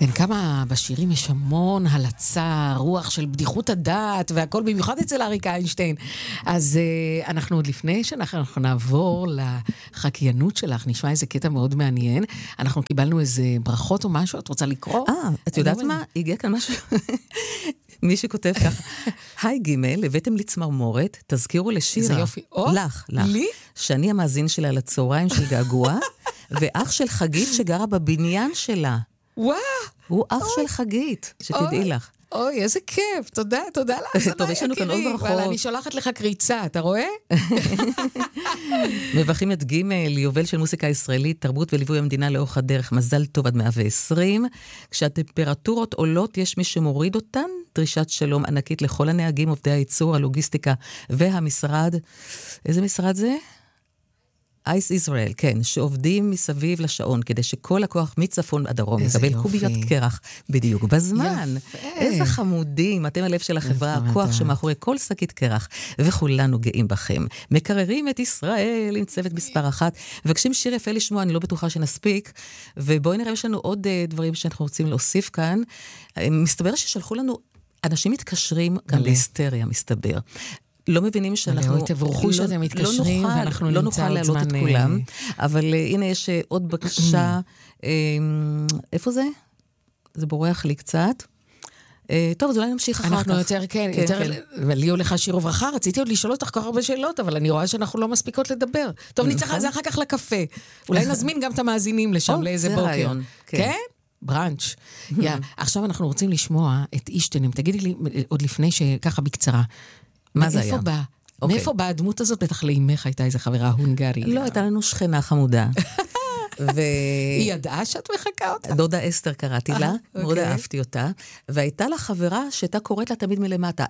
כן, כמה בשירים יש המון הלצה, רוח של בדיחות הדעת, והכל במיוחד אצל אריק איינשטיין. אז אנחנו עוד לפני שאנחנו נעבור לחקיינות שלך, נשמע איזה קטע מאוד מעניין. אנחנו קיבלנו איזה ברכות או משהו, את רוצה לקרוא? את יודעת מה? הגיע כאן משהו... מי שכותב ככה, היי גימל, הבאתם לי צמרמורת, תזכירו לשירה. איזה יופי. לך. לי? שאני המאזין שלה לצהריים של געגוע, ואח של חגית שגרה בבניין שלה. וואו! הוא אח של חגית, שתדעי לך. אוי, איזה כיף, תודה לך. טוב, יש לנו כאן עוד ברכות. אבל אני שולחת לך קריצה, אתה רואה? מברכים את גימל, יובל של מוסיקה ישראלית, תרבות וליווי המדינה לאורך הדרך, מזל טוב עד 120. כשהטמפרטורות עולות, יש מי שמוריד אותן, דרישת שלום ענקית לכל הנהגים, עובדי הייצור, הלוגיסטיקה והמשרד. איזה משרד זה? אייס ישראל, כן, שעובדים מסביב לשעון, כדי שכל הכוח מצפון עד דרום יקבל קוביות קרח בדיוק בזמן. איזה חמודים, אתם הלב של החברה, הכוח שמאחורי כל שקית קרח, וכולנו גאים בכם. מקררים את ישראל עם צוות מספר 1, מבקשים שיר יפה לשמוע, אני לא בטוחה שנספיק, ובואי נראה, יש לנו עוד דברים שאנחנו רוצים להוסיף כאן. מסתבר ששלחו לנו, אנשים מתקשרים גם להיסטריה, מסתבר. לא מבינים שאנחנו... תבורכו שאתם מתקשרים, ואנחנו נמצא עוד זמן... להעלות את כולם, אבל הנה יש עוד בקשה, איפה זה? זה בורח לי קצת. טוב, אז אולי נמשיך אחר כך. אנחנו יותר, כן, ולי הולך שיר וברכה, רציתי עוד לשאול אותך כל הרבה שאלות, אבל אני רואה שאנחנו לא מספיקות לדבר. טוב, נצטרך על זה אחר כך לקפה. אולי נזמין גם את המאזינים לשם, לאיזה בוקר. כן? ברנץ'. עכשיו אנחנו רוצים לשמוע את אישטנים. תגידי לי, עוד לפני שככה בקצרה, מה זה היה? מאיפה באה הדמות הזאת? בטח לאמך הייתה איזו חברה הונגרית. לא, הייתה לנו שכנה חמודה. היא ידעה שאת מחכה אותה? דודה אסתר קראתי לה, מאוד אהבתי אותה, והייתה לה חברה שהייתה קוראת לה תמיד מלמטה,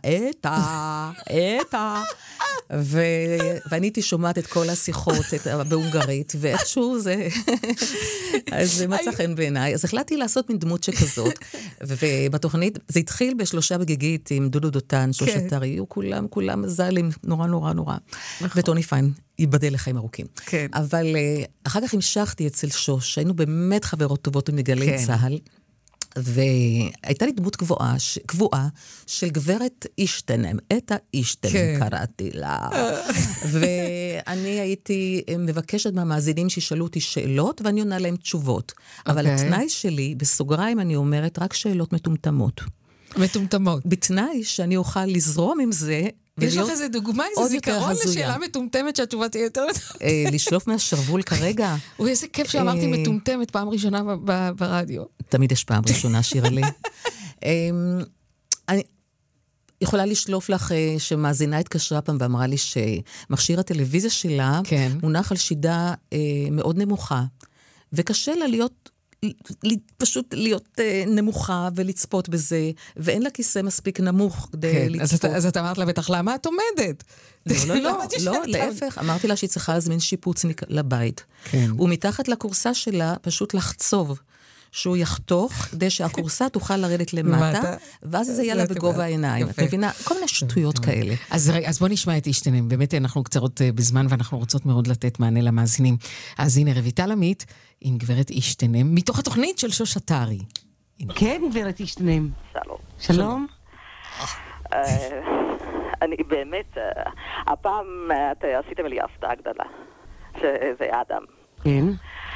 אתה, ואני הייתי שומעת את כל השיחות בהונגרית, ואיכשהו זה מצא חן בעיניי, אז החלטתי לעשות מין דמות שכזאת, ובתוכנית, זה התחיל בשלושה בגיגית עם דודו דותן, שושתר, היו כולם מזלים, נורא, וטוני פיין. ייבדל לחיים ארוכים. כן. אבל אחר כך המשכתי אצל שוש, היינו באמת חברות טובות ומגלי צהל, והייתה לי דמות קבועה של גברת אישטנם, את האישטנם קראתי לה. ואני הייתי מבקשת מהמאזינים שישאלו אותי שאלות, ואני עונה להם תשובות. אבל התנאי שלי, בסוגריים אני אומרת, רק שאלות מטומטמות. מטומטמות. בתנאי שאני אוכל לזרום עם זה, יש לך איזה דוגמה, איזה זיכרון לשאלה מטומטמת שהתשובה תהיה יותר... לשלוף מהשרוול כרגע. הוא איזה כיף שאמרתי מטומטמת פעם ראשונה ברדיו. תמיד יש פעם ראשונה, שירה לי. אני יכולה לשלוף לך שמאזינה התקשרה פעם ואמרה לי שמכשיר הטלוויזיה שלה מונח על שידה מאוד נמוכה, וקשה לה פשוט להיות נמוכה ולצפות בזה, ואין לה כיסא מספיק נמוך כדי לצפות. אז את אמרת לה בטח, למה את עומדת? לא, להפך, אמרתי לה שהיא צריכה להזמין שיפוצניק לבית. ומתחת לקורסה שלה פשוט לחצוב, שהוא יחתוך, כדי שהקורסה תוכל לרדת למטה, ואז זה יהיה לה בגובה העיניים. את מבינה? כל מיני שטויות כאלה. אז בוא נשמע את אישטנים. באמת אנחנו קצרות בזמן, ואנחנו רוצות מאוד לתת מענה למאזינים. אז הנה רויטל עמית, עם גברת אישטנם, מתוך התוכנית של שוש אתרי. כן, גברת אישטנם. שלום. אני באמת, הפעם עשיתם לי הפתעה גדולה, שזה אדם. כן.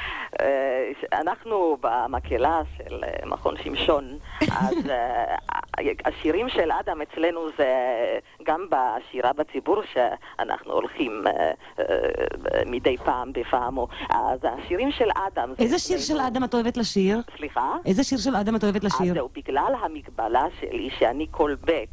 אנחנו במקהלה של מכון שמשון, אז השירים של אדם אצלנו זה גם בשירה בציבור שאנחנו הולכים מדי פעם בפעם, אז השירים של אדם... איזה שיר של אדם את אוהבת לשיר? סליחה? איזה שיר של אדם את אוהבת לשיר? אז זהו, בגלל המגבלה שלי שאני כל בית,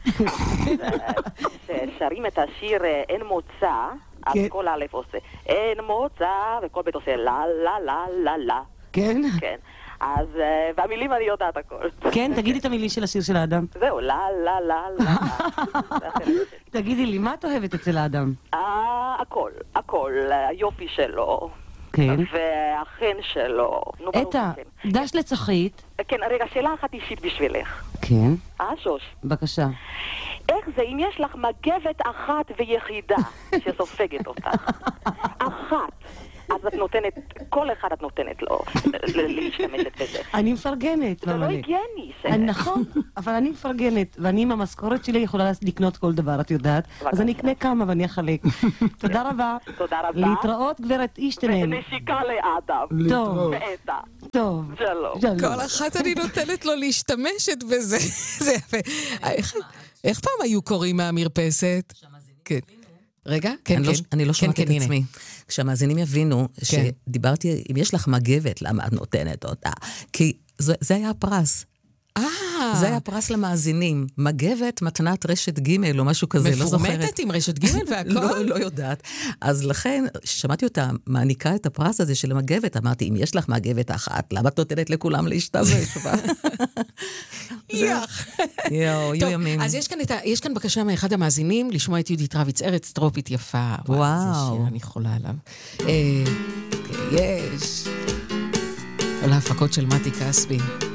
ששרים את השיר אין מוצא, אז כל א' עושה אין מוצא, וכל בית עושה לה לה לה לה לה. כן? כן. אז, והמילים אני יודעת הכל. כן, תגידי את המילים של השיר של האדם. זהו, לה לה לה לה. תגידי לי, מה את אוהבת אצל האדם? הכל, היופי שלו. כן. והחן שלו. אתה, דש לצחית. כן, רגע, שאלה אחת אישית בשבילך. כן. שוש. בבקשה. איך זה אם יש לך מגבת אחת ויחידה שסופגת אותך? אחת. אז את נותנת, כל אחד את נותנת לו להשתמשת בזה. אני מפרגנת. זה לא הגיוני. נכון, אבל אני מפרגנת, ואני עם המשכורת שלי יכולה לקנות כל דבר, את יודעת. אז אני אקנה כמה ואני אחלק. תודה רבה. תודה רבה. להתראות, גברת אישטנן. ונשיקה לאדם. טוב. ואתה. טוב. שלום. כל אחת אני נותנת לו להשתמשת בזה. זה יפה. איך פעם היו קוראים מהמרפסת? כן. רגע, כן, כן. אני לא שמעתי את עצמי. כשהמאזינים יבינו שדיברתי, אם יש לך מגבת, למה את נותנת אותה? כי זה היה הפרס. זה היה פרס למאזינים. מגבת, מתנת רשת ג' או משהו כזה, לא זוכרת. מפורמטת עם רשת ג' והכל? לא יודעת. אז לכן, שמעתי אותה מעניקה את הפרס הזה של המגבת, אמרתי, אם יש לך מגבת אחת, למה את נותנת לכולם להשתמש בה? יואו, ימים. אז יש כאן בקשה מאחד המאזינים, לשמוע את יהודית רביץ, ארץ טרופית יפה. וואו. זה שיר, אני חולה עליו. יש. על ההפקות של מתי כספי.